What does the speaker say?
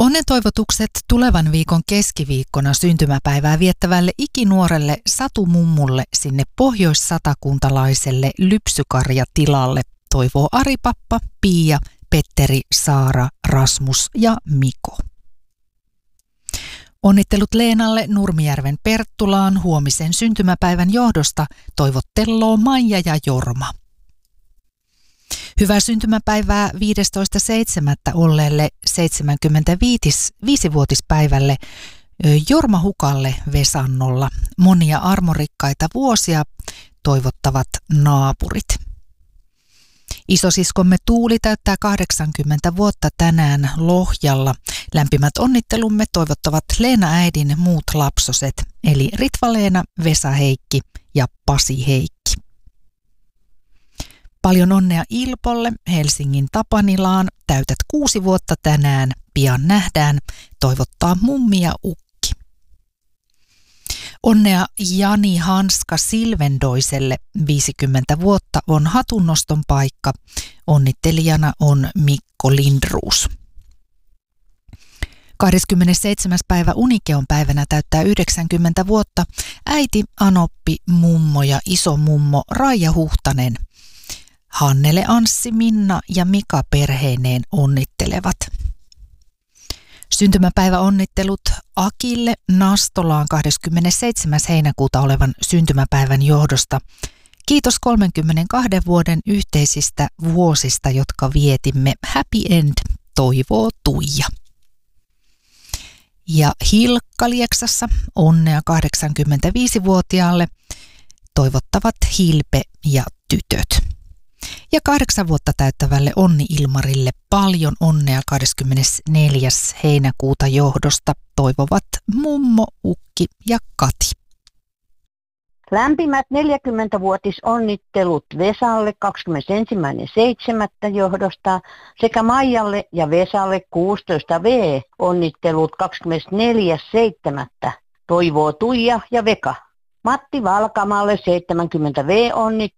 Onnentoivotukset tulevan viikon keskiviikkona syntymäpäivää viettävälle ikinuorelle Satu-mummulle sinne pohjoissatakuntalaiselle lypsykarjatilalle toivoo Ari-pappa, Pia, Petteri, Saara, Rasmus ja Miko. Onnittelut Leenalle Nurmijärven Perttulaan huomisen syntymäpäivän johdosta toivottelloo Maija ja Jorma. Hyvää syntymäpäivää 15.7. olleelle 75-vuotispäivälle Jorma Hukalle Vesannolla. Monia armorikkaita vuosia toivottavat naapurit. Isosiskomme Tuuli täyttää 80 vuotta tänään Lohjalla. Lämpimät onnittelumme toivottavat Leena äidin muut lapsoset, eli Ritva-Leena, Vesa Heikki ja Pasi Heikki. Paljon onnea Ilpolle Helsingin Tapanilaan. Täytät 6 vuotta tänään. Pian nähdään. Toivottaa mummi ja ukki. Onnea Jani Hanska Silvendoiselle. 50 vuotta on hatunnoston paikka. Onnittelijana on Mikko Lindruus. 27. päivä Unikeon päivänä täyttää 90 vuotta äiti, anoppi, mummo ja isomummo Raija Huhtanen. Hannele, Anssi, Minna ja Mika perheineen onnittelevat. Syntymäpäiväonnittelut Akille Nastolaan 27. heinäkuuta olevan syntymäpäivän johdosta. Kiitos 32 vuoden yhteisistä vuosista, jotka vietimme. Happy end, toivoo Tuija. Ja Hilkka Lieksassa onnea 85-vuotiaalle toivottavat Hilpe ja tytöt. Ja 8 vuotta täyttävälle Onni Ilmarille paljon onnea 24. heinäkuuta johdosta toivovat mummo, ukki ja Kati. Lämpimät 40-vuotisonnittelut Vesalle 21.7. johdosta sekä Maijalle ja Vesalle 16V onnittelut 24.7. toivoo Tuija ja Veka. Matti Valkamalle 70V onnittelut